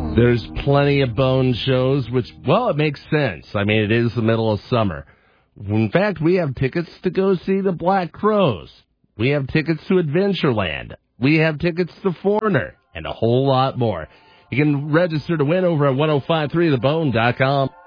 There's plenty of Bone shows, which, well, it makes sense. I mean, it is the middle of summer. In fact, we have tickets to go see the Black Crowes. We have tickets to Adventureland. We have tickets to Foreigner and a whole lot more. You can register to win over at 1053thebone.com.